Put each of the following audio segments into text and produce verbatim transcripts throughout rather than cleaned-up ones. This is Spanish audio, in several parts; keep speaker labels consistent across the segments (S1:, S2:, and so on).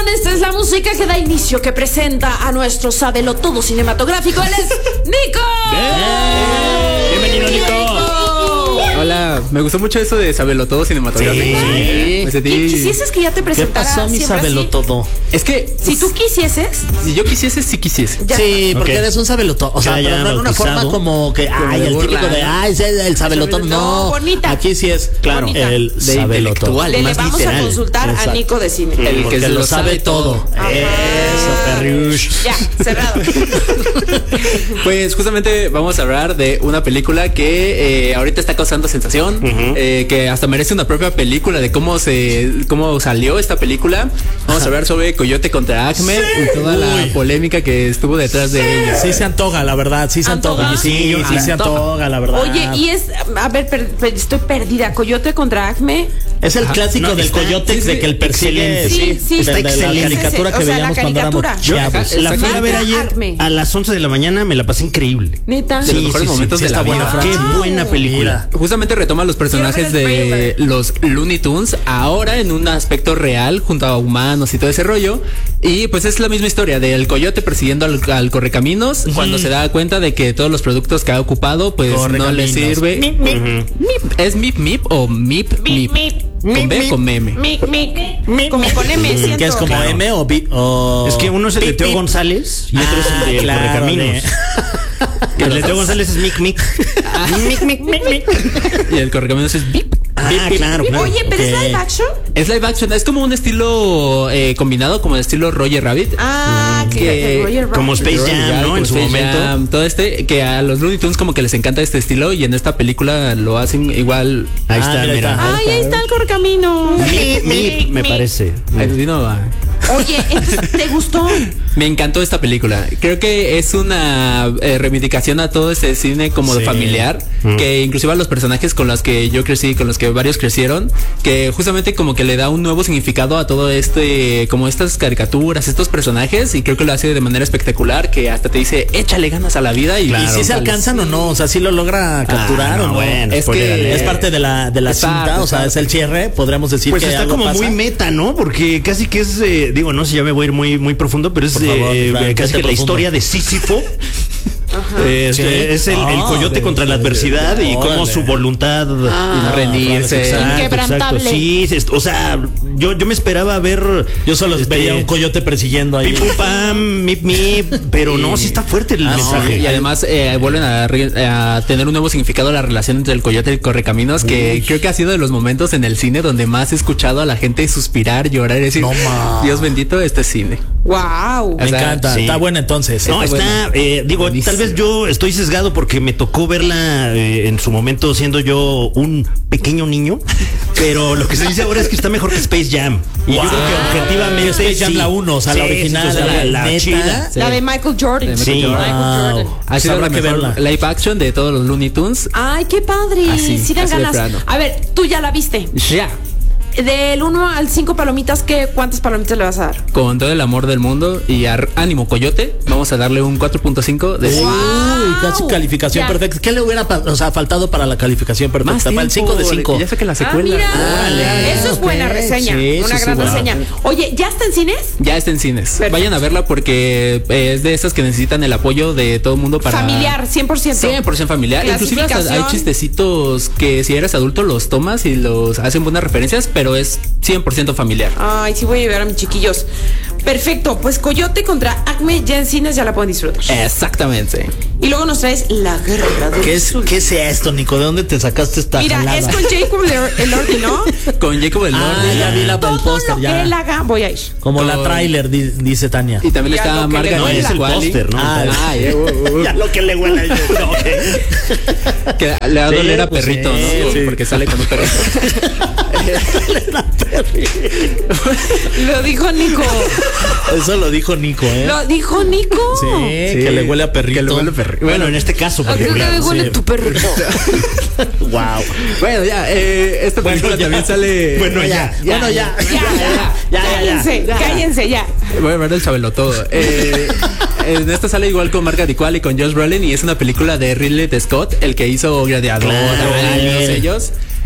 S1: Esta es la música que da inicio, que presenta a nuestro Sabelotodo cinematográfico. Él es Nico.
S2: Bienvenido, Nico.
S3: Hola, me gustó mucho eso de Sabelotodo cinematográfico.
S1: Sí.
S3: Me sentí...
S1: ¿Y quisieses que ya te presentara?
S2: ¿Qué pasó, mi Sabelotodo?
S3: Es que
S1: si tú quisieses,
S3: si yo quisiese, sí quisiese.
S1: Ya.
S2: Sí, porque
S4: Okay.
S2: eres un sabelotodo. O sea,
S4: Ya, ya,
S2: pero no en una
S4: bautizado.
S2: forma como que, ay,
S3: de
S2: el
S3: burla,
S2: típico de,
S3: ¿no?
S2: ay, es el, el sabelotodo.
S1: No,
S2: No,
S1: bonita.
S2: Aquí sí es,
S4: Claro,
S1: Bonita.
S2: el
S3: De
S2: sabelotodo.
S3: intelectual.
S1: le, le
S3: más
S1: vamos
S3: literal.
S1: a consultar
S2: Exacto.
S1: a Nico de cine.
S3: El
S2: Porque
S3: que se
S2: lo sabe todo.
S1: Ajá.
S2: Eso, perrush.
S1: Ya, cerrado.
S3: Pues justamente vamos a hablar de una película que eh, ahorita está causando sensación,
S4: Ujú.
S3: eh, que hasta merece una propia película de cómo se cómo salió esta película. Vamos a hablar sobre Coyote contra Acme y toda la
S2: Uy.
S3: polémica que estuvo detrás de ella.
S2: Sí se antoja, la verdad, sí se antoja.
S1: ¿Antoja?
S2: Sí,
S3: Sí,
S2: sí
S3: se
S2: se antoja, la verdad.
S1: Oye, y es, a ver, per- per- estoy perdida. Coyote contra Acme.
S2: es el clásico
S4: No,
S2: del
S4: está-
S2: coyote
S3: sí, sí,
S2: de que el persigue.
S1: excelente. Sí, sí.
S2: Está
S1: Sí,
S2: excelente. La
S1: sí,
S2: caricatura
S1: sí,
S2: que
S1: o sea, la
S2: veíamos cuando éramos
S1: caricatura.
S4: Yo
S2: chavos.
S4: la fui a ver
S1: Marta
S4: ayer
S1: Acme.
S4: a las once de la mañana, me la pasé increíble.
S1: Neta.
S3: De los mejores momentos de
S2: está
S3: la
S2: buena,
S3: vida.
S2: Fran.
S4: Qué
S1: Wow.
S4: buena película.
S3: Justamente retoma los personajes
S1: Quiero ver el
S3: de
S1: trailer.
S3: los Looney Tunes ahora en un aspecto real junto a humanos y todo ese rollo. Y pues es la misma historia del coyote persiguiendo al, al correcaminos cuando se da cuenta de que todos los productos que ha ocupado pues no le
S2: Correcaminos.
S3: sirve.
S1: Mip, mip, mip,
S3: ¿Es Mip Mip o Mip
S1: mip,
S3: Mip?
S1: mip.
S3: ¿Con B o con meme?
S1: Mic, mic, mic. Como con M, siento.
S2: Que es como
S4: Claro.
S2: M o B o...
S4: Es que uno es el de
S2: Pip,
S4: Teo
S2: pip.
S4: González y otro
S2: Ah,
S4: es el de
S2: claro,
S4: Correcaminos.
S2: de-
S4: El de Teo González es Mic Mic.
S1: Mic, mic, mic, mic.
S3: Y el correcaminos es Bip.
S4: Ah,
S2: Bip, bip.
S4: claro, claro.
S1: Oye, pero es
S2: Ok.
S1: live action.
S3: Es live action, es como un estilo eh, combinado, como el estilo Roger Rabbit.
S1: Ah, que,
S3: que-
S1: Roger Rabbit.
S4: como Space
S3: Roger
S4: Jam,
S3: Rabbit,
S4: ¿no?
S3: como
S4: En su
S3: Space
S4: momento.
S3: Jam, todo este, que a los Looney Tunes como que les encanta este estilo y en esta película lo hacen igual.
S4: Ahí
S2: Ah,
S4: está,
S2: mira,
S4: mira.
S2: ahí
S1: Ay, ahí está el correcamino.
S4: Mic Mic, me parece.
S3: Ay, vino a-
S1: Oye, entonces, ¿te gustó?
S3: Me encantó esta película. Creo que es una eh, reivindicación a todo este cine como de
S2: Sí.
S3: familiar,
S4: Mm.
S3: que inclusive a los personajes con los que yo crecí, con los que varios crecieron, que justamente como que le da un nuevo significado a todo este, como estas caricaturas, estos personajes, y creo que lo hace de manera espectacular, que hasta te dice, échale ganas a la vida y,
S2: ¿Y
S4: Claro.
S2: si se alcanzan o no? O sea, si lo logra capturar
S4: Ah,
S2: o no.
S4: bueno,
S3: Es
S4: spoiler
S3: que-
S4: alert.
S2: Es parte de la, de la
S3: Es
S2: cinta,
S3: parte,
S2: o sea,
S3: es
S2: es el cierre, podríamos decir
S4: Pues
S2: que
S4: está
S2: algo
S4: como
S2: pasa.
S4: muy meta, ¿no? Porque casi que es, eh, digo, no sé, ya me voy a ir muy, muy profundo, pero es
S2: Por favor,
S4: eh,
S2: Fran,
S4: casi
S2: vete
S4: que la
S2: profundo.
S4: historia de Sísifo. Eh,
S2: Sí.
S4: este, es el, el
S2: Ah,
S4: coyote
S2: de-
S4: contra la
S2: de-
S4: adversidad y cómo
S2: órale.
S4: su voluntad
S1: Ah,
S3: y rendirse.
S4: Exacto,
S1: Inquebrantable.
S4: exacto. Sí, es- o sea, yo, yo me esperaba ver.
S2: Yo solo
S4: este,
S2: veía un coyote persiguiendo ahí.
S4: Pim pum pam, mip mip, pero no, sí está fuerte el
S2: Ah,
S4: mensaje.
S3: Y además eh, vuelven a, re- a tener un nuevo significado la relación entre el coyote y el correcaminos, que creo que ha sido de los momentos en el cine donde más he escuchado a la gente suspirar, llorar y decir,
S2: No, ma.
S3: Dios bendito, este cine.
S1: Wow.
S2: Me
S3: O sea,
S2: encanta,
S4: sí.
S2: está buena entonces.
S4: No,
S3: Está
S4: está, eh, digo,
S3: Buenísimo.
S4: tal vez yo estoy sesgado porque me tocó verla eh, en su momento siendo yo un pequeño niño, pero lo que se dice ahora es que está mejor que Space Jam. Y yo
S2: Wow.
S4: creo que objetivamente
S2: Space Jam
S4: sí.
S2: la uno, o sea, la
S4: Sí,
S2: original,
S4: sí, o sea, la, la
S2: neta.
S4: chida.
S3: Sí.
S1: La de Michael Jordan.
S3: De
S4: Sí.
S3: Michael Jordan.
S1: Michael Jordan.
S2: Wow.
S3: Ha sido
S2: Habrá
S3: la
S2: que
S3: mejor
S2: verla.
S3: live action de todos los Looney Tunes.
S1: Ay, qué padre.
S3: Así,
S1: sí dan
S3: así de
S1: ganas.
S3: plano.
S1: A ver, tú ya la viste.
S3: Ya.
S1: Del uno al cinco palomitas, ¿qué, ¿cuántas palomitas le vas a dar?
S3: Con todo el amor del mundo y ar- ánimo coyote, vamos a darle un cuatro punto cinco de cinco.
S2: Uy, casi
S1: Wow.
S2: calificación
S1: Ya.
S2: perfecta. ¿Qué le hubiera pa- o sea, faltado para la calificación perfecta?
S3: Más
S2: Para el cinco de cinco.
S3: Ya sé que la
S1: Ah,
S3: secuela.
S1: mira.
S2: Órale.
S1: Eso es buena
S2: Ok.
S1: reseña.
S2: Sí,
S1: una
S2: sí,
S1: gran
S2: sí, wow.
S1: reseña. Oye, ¿ya está en cines?
S3: Ya está en cines.
S1: Perfecto.
S3: Vayan a verla porque eh, es de esas que necesitan el apoyo de todo el mundo para...
S1: Familiar, cien por ciento.
S3: cien por ciento familiar. Inclusive hasta hay
S1: Clasificación.
S3: chistecitos que si eres adulto los tomas y los hacen buenas referencias, pero es cien por ciento familiar.
S1: Ay, sí voy a llevar a mis chiquillos. Perfecto, pues Coyote contra Acme ya en cines ya la pueden disfrutar.
S3: Exactamente.
S1: Y luego nos traes La Guerra del
S2: ¿Qué es,
S1: Sur.
S2: ¿Qué es esto, Nico? ¿De dónde te sacaste esta
S1: Mira,
S2: jalada?
S1: es con Jacob el- Elordi, ¿no?
S3: Con Jacob el
S2: Ah,
S3: Norte.
S2: ya vi la- el
S1: Todo
S2: póster,
S1: lo
S2: ya.
S1: que él haga, voy a ir.
S2: Como la
S3: Con-
S2: trailer, di- dice Tania.
S3: Y también
S1: Ya
S3: está
S1: lo que le
S3: Margaret
S4: No,
S1: huela.
S4: es el
S3: Qualley.
S4: póster, ¿no?
S2: Ah,
S3: Ah, eh, uh, uh,
S4: Ya lo que le huele. No, ok.
S3: que le va a
S2: Sí,
S3: doler a
S2: pues
S3: perrito,
S2: sí,
S3: ¿no?
S2: sí.
S3: Porque sale con un perrito.
S1: Lo dijo Nico.
S2: Eso lo dijo Nico, ¿eh?
S1: Lo dijo Nico.
S2: Sí, que le huele a perrito.
S3: Que le huele a perrito.
S4: Bueno, en este caso
S1: ¿A qué
S4: particular.
S1: le huele
S2: sí.
S1: tu perrito?
S2: Wow.
S3: Bueno, ya, eh, esta película
S4: ya.
S3: también sale.
S4: Bueno, ya.
S2: Bueno, ya.
S1: Ya, ya,
S2: ya, ya,
S1: cállense,
S2: ya.
S1: cállense ya.
S3: Voy a ver el Chabelo todo. Eh, en esta sale igual con Margaret Qualley y con Josh Brolin y es una película de Ridley Scott, el que hizo Gladiador,
S2: Claro,
S3: Aliens,
S2: él.
S3: ellos.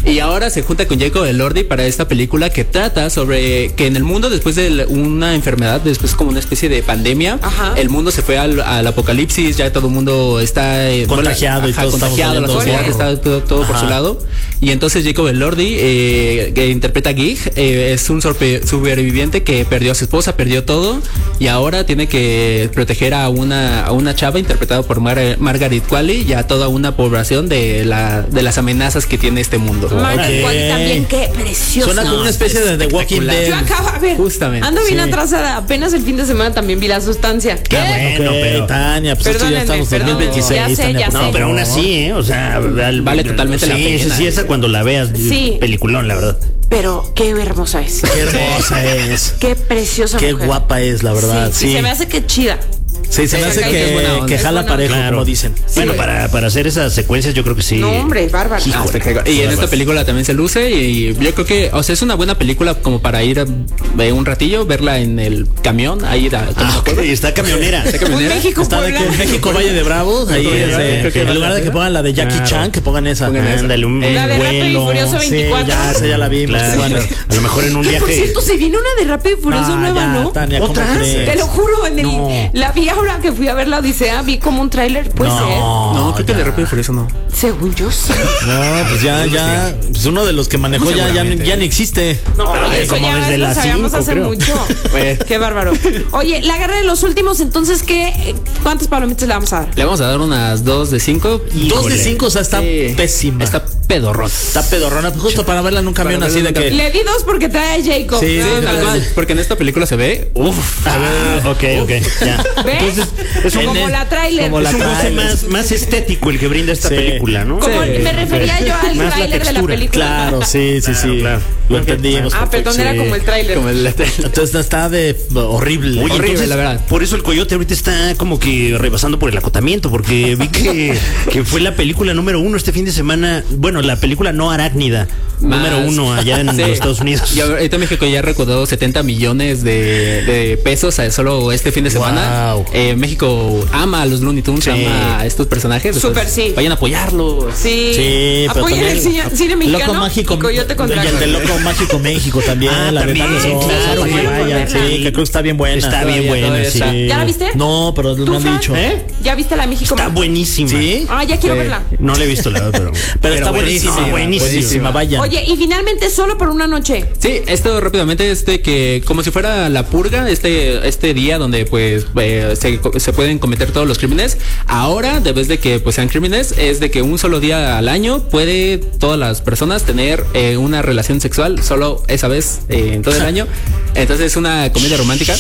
S3: Y ahora se junta con Jacob Elordi para esta película que trata sobre que en el mundo, después de una enfermedad, después como una especie de pandemia,
S1: Ajá.
S3: el mundo se fue al, al apocalipsis, ya todo el mundo está eh,
S2: contagiado,
S3: ajá,
S2: y todo
S3: contagiado, la sociedad está todo, todo por su lado. Y entonces Jacob Elordi, eh, que interpreta a Gig, eh, es un sorpe- sobreviviente que perdió a su esposa, perdió todo, y ahora tiene que proteger a una, a una chava interpretada por Mar- Margaret Qualley y a toda una población de, la, de las amenazas que tiene este mundo.
S1: Margaret
S2: Ok.
S1: Qualley también, qué preciosa.
S2: Suena como una especie de The Walking Dead.
S1: Yo acabo, a ver,
S3: Justamente,
S1: ando bien
S2: sí.
S1: atrasada. Apenas el fin de semana también vi La Sustancia. ¿Qué?
S4: bueno,
S2: Ok,
S4: pero-
S2: Tania, pues esto ya
S1: Perdónenme,
S2: estamos en
S1: perdón.
S2: dos mil veintiséis.
S1: Ya sé,
S2: Tania,
S1: ya
S2: por
S1: sé.
S4: No,
S2: favor.
S4: pero aún así, ¿eh? O sea, al-
S3: Vale totalmente la
S4: sí,
S3: pena.
S4: Sí, sí, esa cuando la veas,
S1: Sí.
S4: peliculón, la verdad.
S1: Pero qué hermosa es.
S2: Qué hermosa es.
S1: Qué preciosa
S2: Qué
S1: mujer.
S2: guapa es, la verdad.
S1: Sí,
S2: Sí,
S1: y se me hace que chida.
S2: sí, se me
S1: Sí,
S2: hace
S1: acá
S2: que,
S1: es buena onda,
S2: que
S1: es
S2: jala
S1: buena
S2: parejo,
S4: Claro.
S2: como dicen.
S4: Bueno,
S1: güey.
S4: para, para hacer esas secuencias yo creo que sí.
S1: No, hombre, bárbaro.
S4: Hijo.
S3: Hasta que- y en esta película también se luce y yo creo que, o sea, es una buena película como para ir eh, un ratillo, verla en el camión, ahí da,
S4: Ah, ok, está camionera.
S3: Está camionera.
S1: Un México,
S2: Está de que
S1: Puebla.
S2: en México Valle de Bravos, ahí
S3: Creo que-
S2: es, eh,
S3: creo que
S2: en
S3: vale
S2: lugar
S3: la
S2: de que
S3: pena.
S2: pongan la de Jackie
S4: Claro.
S2: Chan, que pongan esa.
S3: Pongan esa.
S4: Ándale, un,
S3: Eh,
S1: La de
S4: un
S1: Rápido y
S4: vuelo.
S1: Furioso
S2: Sí,
S1: veinticuatro.
S2: ya, esa ya la vimos.
S4: Claro,
S2: Bueno.
S4: claro. A lo mejor en un
S1: Por
S4: viaje.
S1: cierto, se vino una de Rápido y Furioso
S2: Ah,
S1: nueva,
S2: ya,
S1: ¿no?
S2: Tania, ¿cómo
S4: ¿Otra?
S2: crees?
S1: Te lo juro, en el,
S4: No.
S1: la vi ahora que fui a ver la Odisea, vi como un tráiler, puede
S2: No.
S3: No, creo que de Rápido y Furioso no.
S1: ser. Según yo sí.
S2: No, pues ya, ya, pues uno de los que manejó ya, ya, ya ni existe.
S1: No,
S4: Ay,
S1: eso
S4: como
S1: ya
S4: desde
S1: lo
S4: las
S1: sabíamos
S4: cinco,
S1: hace
S4: creo.
S1: mucho.
S3: Pues.
S1: Qué bárbaro. Oye, la guerra de los últimos, entonces, ¿qué? ¿Cuántas palomitas le vamos a dar?
S3: Le vamos a dar unas dos de cinco.
S2: Dos de cinco, o sea, está
S3: Sí.
S2: pésima.
S3: Está pedorrón.
S2: Está pedorrona, justo para verla en un camión
S3: Para
S2: así
S3: verla
S2: de
S3: en un
S2: que.
S1: Le di dos porque trae a Jacob.
S2: Sí,
S1: Nada
S2: sí,
S1: más.
S3: Tal cual, porque en esta película se ve, uff.
S4: Ah, ok, ok. Ya.
S1: ¿Ves?
S4: es un-
S1: como la tráiler.
S2: como la
S4: Es un goce
S2: trailer.
S4: más, más estético el que brinda esta
S2: Sí.
S4: película, ¿no?
S1: Como
S3: Sí.
S1: me refería yo al
S4: Más la
S1: tráiler de la
S4: textura.
S1: película.
S2: Claro, sí, sí,
S4: Claro,
S2: sí.
S4: claro.
S2: Lo entendimos.
S1: Ah, perdón, era
S2: Sí.
S1: como el tráiler.
S3: Como el
S2: Entonces está de horrible.
S4: Oye,
S3: Horrible,
S4: entonces,
S3: la verdad.
S4: por eso el Coyote ahorita está como que rebasando por el acotamiento, porque vi que, que fue la película número uno este fin de semana. Bueno, la película no arácnida,
S3: Más.
S4: número uno allá en
S3: Sí.
S4: los Estados Unidos.
S3: Y ahorita México ya recaudó setenta millones de, de pesos a solo este fin de semana.
S2: Wow.
S3: Eh, México ama a los Looney Tunes,
S4: Sí.
S3: ama a estos personajes.
S1: Súper,
S3: entonces,
S1: sí.
S3: Vayan a apoyarlos.
S1: Sí.
S2: Sí, pero
S1: Apoyen
S2: también
S1: el cine, cine mexicano.
S2: Loco Mágico
S1: y Coyote
S2: y
S1: contra
S2: el de Loco Mágico México también,
S4: Ah,
S2: la
S4: también,
S2: verdad que
S4: claro,
S2: para que
S1: sí,
S2: vayan,
S1: verla.
S2: sí, que creo que está bien buena.
S4: Está
S3: Todavía,
S4: bien buena,
S3: todavía
S4: sí.
S3: está.
S1: ¿Ya la viste?
S2: No, pero
S1: ¿Tú,
S2: me han
S1: Fran?
S2: dicho.
S4: ¿Eh?
S1: ¿Ya viste la México?
S4: Está buenísima.
S2: Sí.
S1: Ah, ya quiero
S3: Sí.
S1: verla.
S4: No la he visto, la verdad, pero,
S2: Pero, está buenísima,
S4: buenísima.
S2: buenísima, vayan.
S1: Oye, y finalmente solo por una noche.
S3: Sí, esto rápidamente es de que como si fuera la purga, este este día donde pues eh, se, se pueden cometer todos los crímenes. Ahora, de vez de que pues sean crímenes, es de que un solo día al año puede todas las personas tener eh, una relación sexual solo esa vez eh, en todo el año. Entonces es una comedia romántica.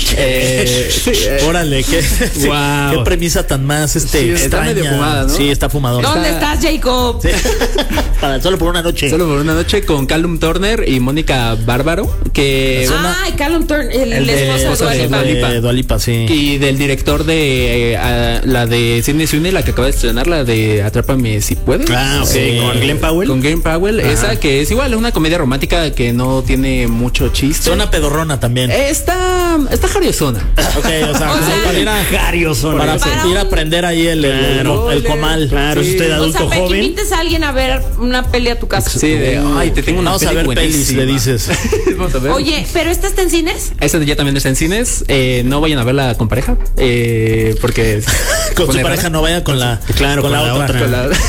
S3: Eh, sí, eh,
S2: Órale, qué, sí,
S3: Wow.
S2: qué premisa tan más este
S3: Sí, está
S2: extraña.
S3: medio fumada, ¿no?
S2: Sí, está fumador.
S1: ¿Dónde estás, Jacob?
S2: Sí. Para, solo por una noche.
S3: Solo por una noche con Callum Turner y Mónica Bárbaro, que
S1: Ay, Callum Turner, el,
S2: el de,
S1: esposo de Dua Lipa.
S2: de Dua Lipa, sí.
S3: y del director de eh, a- la de Sidney Sweeney, la que acaba de estrenar, la de Atrápame si puedes.
S4: Ah, ok,
S2: Sí.
S4: con Glenn Powell.
S3: Con Glenn Powell, esa que es igual una comedia romántica que no tiene mucho chiste.
S2: Zona pedorrona también.
S3: Está está jariosona.
S2: Ok, o sea,
S1: O sea,
S2: para ir a,
S4: Jario son.
S2: para
S1: para
S2: ir a
S1: un-
S2: aprender ahí el, el, el-
S4: Claro.
S2: el comal.
S4: Claro,
S3: Sí.
S4: si usted
S1: O
S4: adulto
S1: sea, para que
S4: joven.
S1: invites a alguien a ver una peli a tu casa.
S3: Sí, de ay, te tengo una
S2: Vamos a
S3: peli
S2: ver pelis,
S3: buenísima.
S2: le dices.
S3: Vamos a ver.
S1: Oye, ¿pero esta está en cines?
S3: Esta ya también está en cines. Eh, no vayan a verla con pareja. Eh, porque
S2: Con su
S3: pone
S2: pareja
S3: rara.
S2: no vaya con la,
S4: Claro,
S2: con la, otra.
S3: Con la-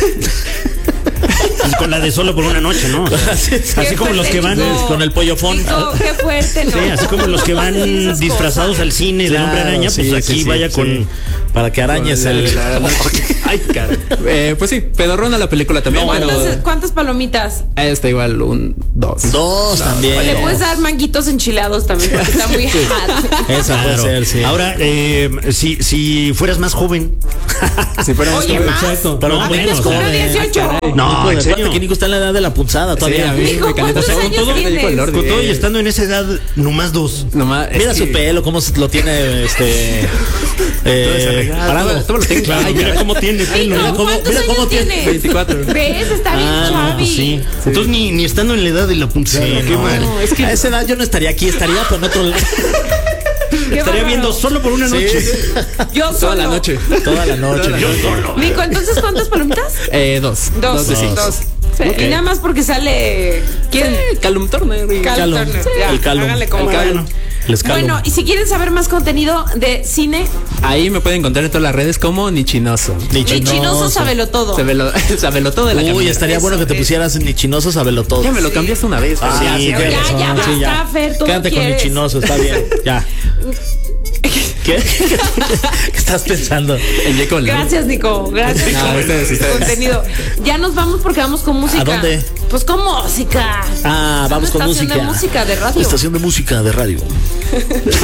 S4: Pues con la de solo por una noche, ¿no? O sea,
S2: Así,
S4: así como los que van
S1: Hijo,
S2: con el pollofón.
S1: hijo, qué fuerte, ¿no?
S4: sí, así como los que van
S1: No digas esas
S4: disfrazados
S1: cosas.
S4: al cine de Hombre
S2: Claro,
S4: Araña, pues
S2: sí,
S4: aquí
S2: sí, sí,
S4: vaya
S2: sí.
S4: con.
S2: Para que arañes el.
S3: Ay, cara. Eh, pues sí, pedorrona la película también. Bueno,
S1: ¿Cuántas, ¿Cuántas palomitas?
S3: está igual un dos.
S2: Dos también.
S1: Le puedes dar manguitos enchilados también porque está muy hot.
S2: Esa puede
S4: Claro.
S2: ser, sí.
S4: Ahora, eh, si, si fueras más joven.
S3: Si fuera
S1: Oye,
S3: más-
S1: más.
S4: Exacto.
S2: Pero
S4: No,
S1: Apenas
S4: menos,
S1: cumplió
S4: joven.
S1: dieciocho.
S4: No, en serio.
S2: Acuérdate que Nico está en la edad de la punzada
S3: Sí,
S2: todavía.
S3: a mí
S1: Hijo,
S3: me calienta
S1: ¿cuántos
S3: todo.
S1: años
S3: Todo me
S1: tienes?
S3: dijo el Lordi.
S4: Con todo y estando en esa edad, nomás dos.
S3: Nomás, es
S2: Mira
S3: que-
S2: su pelo, cómo se- lo tiene este eh,
S3: desarreglado.
S2: parado.
S3: Todo- todo lo tengo.
S4: Claro,
S3: Ay,
S4: mira
S3: cara.
S4: cómo tiene pelo.
S1: Hijo,
S2: Mira cómo-
S1: ¿cuántos
S2: mira
S1: años
S2: cómo tiene-
S1: tienes?
S3: veinticuatro.
S1: ¿Ves? Está bien
S4: Ah,
S1: chavi.
S4: no, pues sí. Entonces ni, ni estando en la edad de la punzada.
S2: Sí,
S4: qué
S2: no,
S4: mal.
S2: no, es que a esa edad yo no estaría aquí, estaría por en otro lado.
S1: Qué
S4: Estaría
S1: bárbaro.
S4: viendo solo por una
S2: Sí.
S4: noche.
S1: Yo
S3: Toda
S1: solo.
S3: la noche.
S2: Toda la noche.
S3: Toda la
S4: Yo
S3: noche.
S4: solo.
S1: Nico, ¿entonces cuántas palomitas?
S3: Eh, dos.
S1: Dos,
S3: de
S1: dos.
S3: cinco.
S1: dos. Sí, okay. Y nada más porque sale. ¿Quién?
S3: Sí, Callum Turner.
S1: Callum, Callum Turner. Sí, ya, el Callum. Háganle como el Callum. Bueno, y si quieren saber más contenido de cine,
S3: ahí me pueden encontrar en todas las redes como Nichinoso.
S1: Nichinoso, Nichinoso sábelo todo.
S3: Sábelo, sábelo todo de la
S2: Uy,
S3: camioneta.
S2: estaría eso, bueno que te pusieras Nichinoso sábelo todo.
S3: Ya me lo cambiaste una vez.
S2: Ah,
S3: ya,
S2: sí,
S1: ya, ya, ya, ya,
S2: sí, ya.
S1: Fer, tú
S2: quédate con Nichinoso, está bien, ya. ¿Qué? ¿Qué estás pensando?
S3: En
S1: Gracias, Nico. Gracias
S3: no,
S1: por
S3: ustedes, ustedes.
S1: contenido. Ya nos vamos porque vamos con música.
S2: ¿A dónde?
S1: Pues con música.
S2: Ah, vamos con música.
S1: Estación de música de radio.
S2: Estación de música de radio.